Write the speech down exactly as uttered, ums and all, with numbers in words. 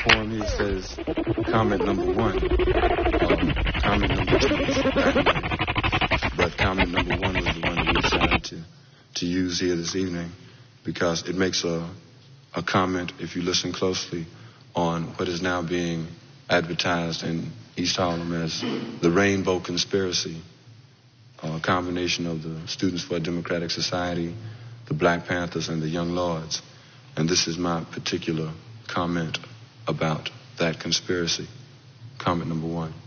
form here says comment number one. Um, comment number two is Batman. But comment number one was the one that we decided to, to use here this evening because it makes a, a comment, if you listen closely, on what is now being advertised in East Harlem as the Rainbow Conspiracy, a combination of the Students for a Democratic Society, the Black Panthers, and the Young Lords. And this is my particular comment about that conspiracy. Comment number one.